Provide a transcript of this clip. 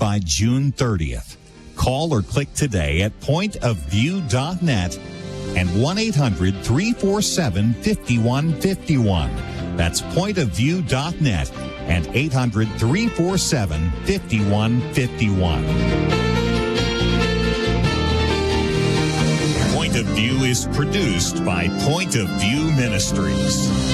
by June 30th. Call or click today at pointofview.net and 1-800-347-5151. That's pointofview.net and 800-347-5151. Point of View is produced by Point of View Ministries.